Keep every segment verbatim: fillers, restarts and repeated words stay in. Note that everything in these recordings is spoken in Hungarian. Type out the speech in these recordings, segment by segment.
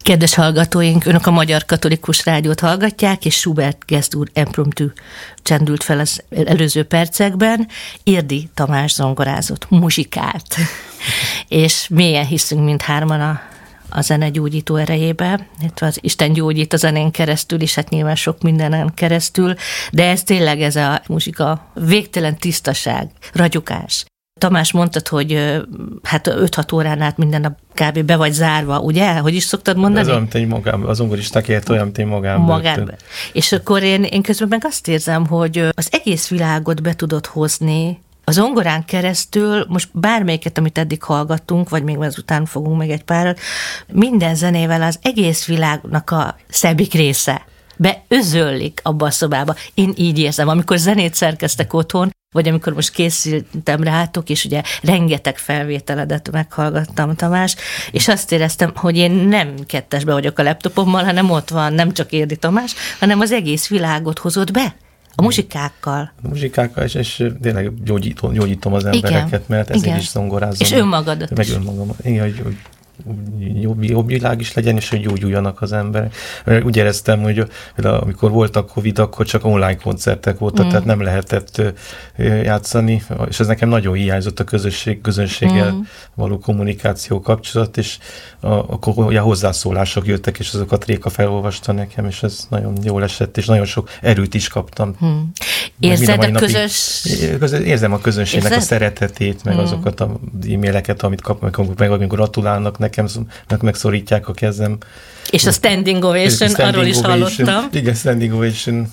Kedves hallgatóink, önök a Magyar Katolikus Rádiót hallgatják, és Schubert Gest úr impromptu csendült fel az előző percekben. Érdi Tamás zongorázott, muzsikált. És mélyen hiszünk mindhárman a, a zene gyógyító erejébe, illetve az Isten gyógyít a zenén keresztül, és hát nyilván sok mindenen keresztül, de ez tényleg ez a muzsika végtelen tisztaság, ragyogás. Tamás, mondtad, hogy hát öt-hat órán át minden nap kb. Be vagy zárva, ugye? Hogy is szoktad mondani? Ez olyan, mint egy magám, az zongoristák ért olyan, mint egy magánbörtön. Magánbörtön. És akkor én, én közben meg azt érzem, hogy az egész világot be tudod hozni a zongorán keresztül, most bármelyiket, amit eddig hallgattunk, vagy még ezután fogunk meg egy párat, minden zenével az egész világnak a szebbik része beözöllik abba a szobába. Én így érzem, amikor zenét szerkeztek otthon, vagy amikor most készültem rátok, és ugye rengeteg felvételedet meghallgattam, Tamás, és azt éreztem, hogy én nem kettesbe vagyok a laptopommal, hanem ott van nem csak Érdi Tamás, hanem az egész világot hozod be a muzsikákkal. A muzsikákkal, és, és tényleg gyógyítom, gyógyítom az embereket, igen, mert ezért igen. is zongorázom. És önmagadat meg is. önmagamat. Igen, hogy, hogy jobb, jobb világ is legyen, és hogy gyógyuljanak az emberek. Úgy éreztem, hogy amikor volt a Covid, akkor csak online koncertek voltak, mm. tehát nem lehetett játszani, és ez nekem nagyon hiányzott a közösség, közönséggel mm. való kommunikáció kapcsolat, és akkor hozzászólások jöttek, és azokat Réka felolvasta nekem, és ez nagyon jól esett, és nagyon sok erőt is kaptam. Mm. Érzed a közös... Érzem a közönségnek Érzed? a szeretetét, meg mm. azokat az e-maileket, amit kapnak, meg amikor gratulálnak nekem, meg megszorítják a kezem. És a standing ovation, a standing arról is ovation, hallottam. Igen, standing ovation,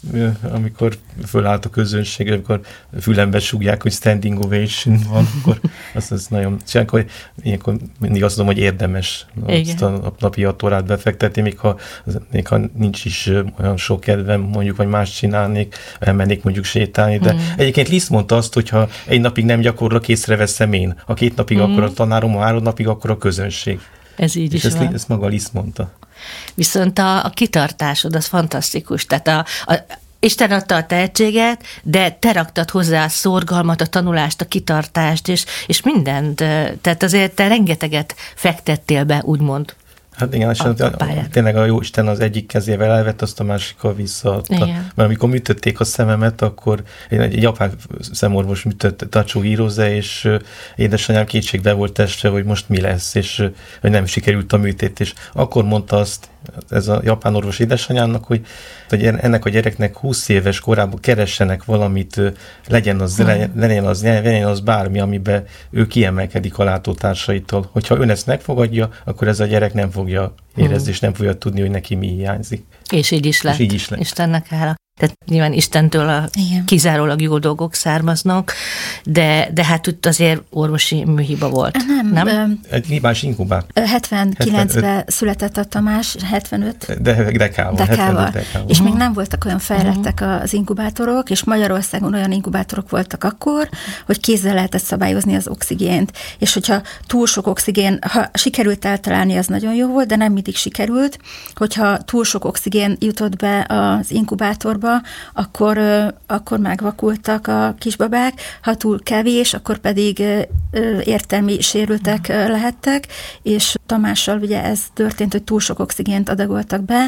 amikor fölállt a közönség, amikor fülembe súgják, hogy standing ovation van, akkor az, az nagyon... Ilyenkor, ilyenkor mindig azt mondom, hogy érdemes azt a napi hat órát befektetni, még ha, még ha nincs is olyan sok kedvem, mondjuk, vagy más csinálnék, elmennék mondjuk sétálni, de hmm. egyébként Liszt mondta azt, hogy ha egy napig nem gyakorlok, észreveszem én. Ha két napig hmm. akkor a tanárom, ha három napig akkor a közönség. Ez így és is van. Ezt, ezt maga Liszt mondta. Viszont a, a kitartásod az fantasztikus. Tehát a, a, Isten adta a tehetséget, de te raktad hozzá a szorgalmat, a tanulást, a kitartást, és, és mindent. Tehát azért te rengeteget fektettél be, úgymond. Hát igen, a, a, a, tényleg a Jóisten az egyik kezével elvett, azt a másikkal visszaadta. Mert amikor műtötték a szememet, akkor egy, egy japán szemorvos műtött, Tacho Hirose, és édesanyám kétségbe volt esve, hogy most mi lesz, és hogy nem sikerült a műtét, és akkor mondta azt ez a japán orvos édesanyának, hogy, hogy ennek a gyereknek húsz éves korában keressenek valamit, legyen az, hmm. legyen az, legyen az bármi, amiben ő kiemelkedik a látótársaitól. Hogyha ön ezt megfogadja, akkor ez a gyerek nem fogja érezni, hmm. és nem fogja tudni, hogy neki mi hiányzik. És így is lett. És így is lett. Istennek hála. Tehát nyilván Istentől a kizárólag jó dolgok származnak, de, de hát itt azért orvosi műhiba volt. Nem. nem? Egy hibás inkubátor. hetvenkilencben született a Tamás, hetvenöt De, dekával. dekával. dekával. És uh-huh. még nem voltak olyan fejlettek uh-huh. az inkubátorok, és Magyarországon olyan inkubátorok voltak akkor, hogy kézzel lehetett szabályozni az oxigént. És hogyha túl sok oxigén, ha sikerült eltalálni, az nagyon jó volt, de nem mindig sikerült. Hogyha túl sok oxigén jutott be az inkubátorba, akkor, akkor megvakultak a kisbabák, ha túl kevés, akkor pedig értelmi sérültek lehettek, és Tamással ugye ez történt, hogy túl sok oxigént adagoltak be,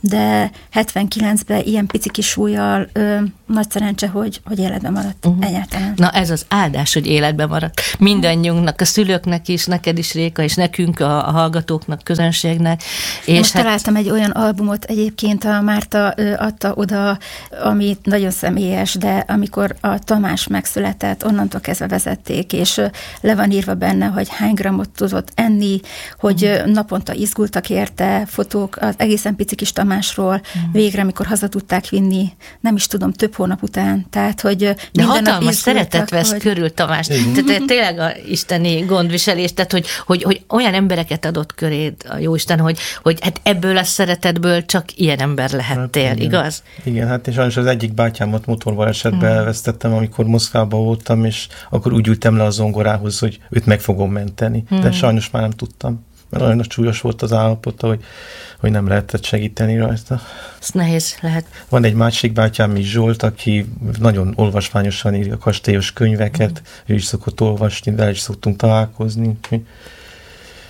de hetvenkilencben ilyen pici kis súlyjal nagy szerencse, hogy, hogy életben maradt uh-huh. egyáltalán. Na ez az áldás, hogy életben maradt. Mindannyiunknak, a szülőknek is, neked is, Réka, és nekünk, a, a hallgatóknak, közönségnek. És most hát... találtam egy olyan albumot, egyébként a Márta adta oda, ami nagyon személyes, de amikor a Tamás megszületett, onnantól kezdve vezették, és le van írva benne, hogy hány grammot tudott enni, hogy mm. naponta izgultak érte, fotók az egészen pici kis Tamásról, mm. végre, amikor haza tudták vinni, nem is tudom, több hónap után. Tehát, hogy de minden hatalmas szeretet vesz hogy... körül Tamás. Tehát tényleg a isteni gondviselés, tehát, hogy, hogy, hogy olyan embereket adott köréd a Jóisten, hogy, hogy hát ebből a szeretetből csak ilyen ember lehettél, hát, igaz? Igen, hát és sajnos az egyik bátyámat motorbalesetbe hmm. elvesztettem, amikor Moszkvában voltam, és akkor úgy ültem le a zongorához, hogy őt meg fogom menteni. Hmm. De sajnos már nem tudtam, mert olyan súlyos volt az állapota, hogy, hogy nem lehetett segíteni rajta. Ez nehéz lehet. Van egy másik bátyám is, Zsolt, aki nagyon olvasmányosan írja kastélyos könyveket, hmm. ő is szokott olvasni, de is szoktunk találkozni.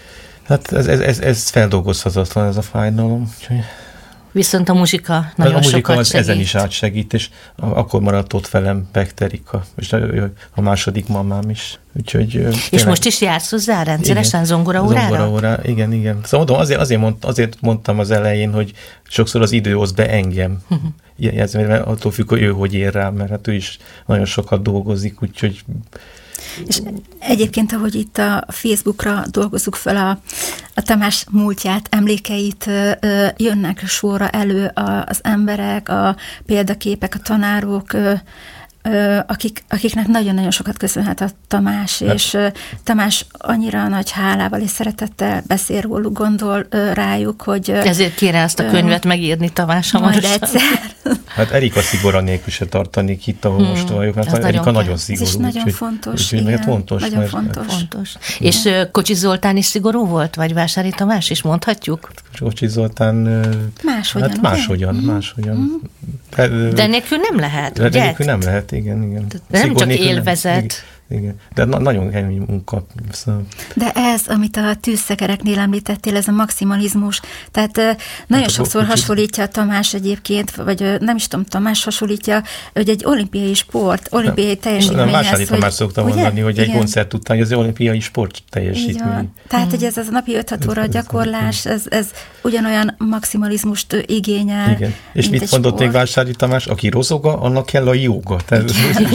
Hát ez, ez, ez, ez feldolgozhatatlan, ez a fájdalom. Viszont a muzsika nagyon a muzsika sokat az segít. ezen is átsegít, és akkor maradt ott velem Bekterika, és a második mamám is. Úgyhogy, és tényleg, most is jársz hozzá rendszeresen zongoraórára? Zongoraóra, igen, igen. Szóval mondom, azért, azért, mond, azért mondtam az elején, hogy sokszor az idő hoz be engem. Uh-huh. Ez, mert attól függ, hogy ő hogy ér rá, mert hát ő is nagyon sokat dolgozik, úgyhogy... És egyébként, ahogy itt a Facebookra dolgozzuk fel a, a Tamás múltját, emlékeit, jönnek sorra elő az emberek, a példaképek, a tanárok, akik, akiknek nagyon-nagyon sokat köszönhet a Tamás, hát. És Tamás annyira nagy hálával és szeretettel beszél róluk, gondol rájuk, hogy... Ezért kéne ezt a könyvet megírni Tamás hamarosan. Hát Erika szigora nélkül se tartanék itt, ahol hmm, most vagyok, mert Erika nagyon, nagyon szigorú. Ez is nagyon úgy, fontos, úgy, igen, fontos. Nagyon mert, fontos. fontos. És Kocsis Zoltán is szigorú volt, vagy Vásári Tamás is, mondhatjuk? Kocsis Zoltán... Máshogyan. Hát máshogyan, mm. máshogyan. Mm. De nélkül nem lehet, De ugye? nélkül nem lehet, igen, igen. De nem csak élvezet. Nem, igen. De na- nagyon kemény munka. Szóval. De ez, amit a tűzszegereknél említettél, ez a maximalizmus, tehát uh, nagyon hát sokszor kocsis... hasonlítja a Tamás egyébként, vagy uh, nem is tudom, Tamás hasonlítja, hogy egy olimpiai sport, olimpiai teljesítmény. Nem, Vásári Tamás szokta ugye? mondani, hogy igen. egy koncert után, hogy az olimpiai sport teljesítmény. Tehát, hmm. hogy ez az a napi öt-hat óra gyakorlás, ez, ez ugyanolyan maximalizmust igényel. Igen. És mit mondott sport. Még Vásári Tamás? Aki rozoga, annak kell a jóga. Tehát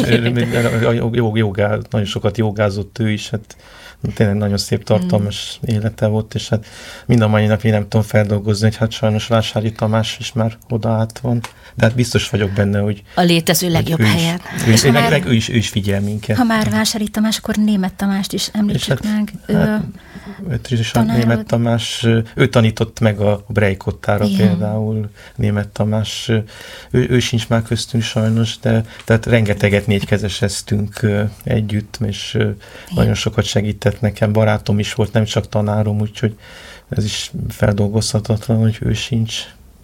a jogá, nagyon sokat jogázott ő is, hát tényleg nagyon szép tartalmas mm. élete volt, és hát mind a mai napig nem tudom feldolgozni, hogy hát sajnos Vásári Tamás is már oda át van, de hát biztos vagyok benne, hogy... A létező legjobb ő helyen. Is, ő, is, már, meg, ő, is, ő is figyel minket. Ha már Vásári Tamás, akkor Németh Tamást is említsük hát, meg. Hát, őt is a Németh Tamás, ő tanított meg a Brejkottára például, Németh Tamás, ő, ő sincs már köztünk sajnos, de tehát rengeteget négykezeseztünk együtt, és igen. Nagyon sokat segített nekem, barátom is volt, nem csak tanárom, úgyhogy ez is feldolgozhatatlan, hogy ő sincs.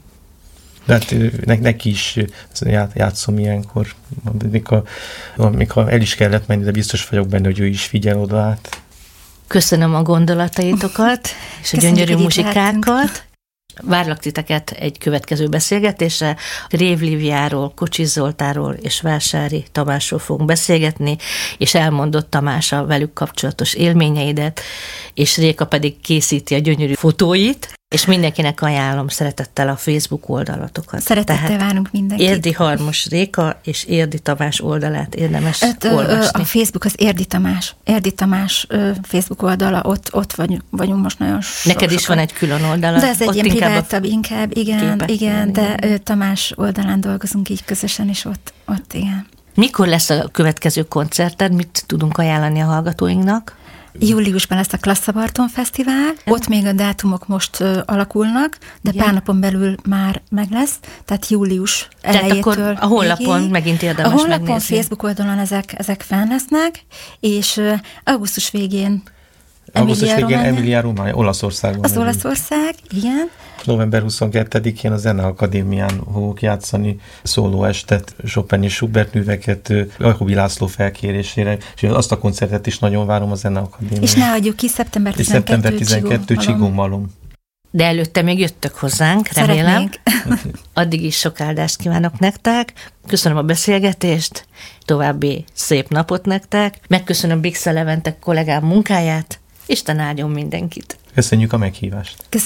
De hát ne, neki is játszom ilyenkor, mikor, mikor el is kellett menni, de biztos vagyok benne, hogy ő is figyel oda át. Köszönöm a gondolataitokat, és a Köszönjük, gyönyörű muzsikákat. Várlak titeket egy következő beszélgetésre. Rév Líviáról, Kocsis Zoltánról és Vásári Tamásról fogunk beszélgetni, és elmondott Tamás a velük kapcsolatos élményeidet, és Réka pedig készíti a gyönyörű fotóit, és mindenkinek ajánlom szeretettel a Facebook oldalatokat. Szeretettel Tehát várunk mindenkit. Érdi Harmos Réka és Érdi Tamás oldalát érdemes Öt, olvasni. A Facebook az Érdi Tamás. Érdi Tamás Facebook oldala, ott, ott vagyunk, vagyunk most nagyon so, Neked is sokan. Van egy külön oldala. De ez egy ilyen privátabb inkább, igen, igen, de igen. Tamás oldalán dolgozunk így közösen, és ott, ott igen. Mikor lesz a következő koncerted? Mit tudunk ajánlani a hallgatóinknak? Júliusban lesz a Klasszabarton Fesztivál, ott még a dátumok most uh, alakulnak, de igen. pár napon belül már meg lesz, tehát július elejétől. Tehát akkor a honlapon végig. Megint érdemes megnézni. A honlapon, megnézni. Facebook oldalon ezek, ezek fenn lesznek, és uh, augusztus végén Augusztus végén Emilia Romagna, Olaszországban. Az Olaszország, igen. November huszonkettedikén a Zeneakadémián fogok játszani szólóestet, Chopin és Schubert műveket Jakobi László felkérésére, és azt a koncertet is nagyon várom a Zeneakadémián. És ne adjuk ki, szeptember tizenkettő, szeptember tizenkettő Csigómalom. De előtte még jöttök hozzánk, remélem. Addig is sok áldást kívánok nektek. Köszönöm a beszélgetést, további szép napot nektek. Megköszönöm Bixa Levente kollégám munkáját, Isten áldjon mindenkit. Köszönjük a meghívást. Köszönjük.